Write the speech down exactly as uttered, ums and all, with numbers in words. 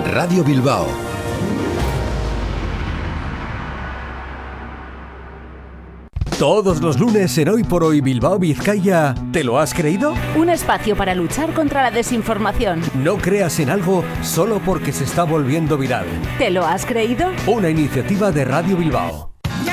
Radio Bilbao. Todos los lunes en Hoy por Hoy Bilbao Vizcaya, ¿te lo has creído? Un espacio para luchar contra la desinformación. No creas en algo solo porque se está volviendo viral. ¿Te lo has creído? Una iniciativa de Radio Bilbao.